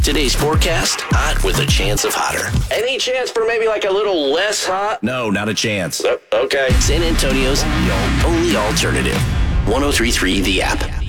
Today's forecast, hot with a chance of hotter. Any chance for maybe like a little less hot? No, not a chance. Okay. San Antonio's only alternative. 103.3 The App.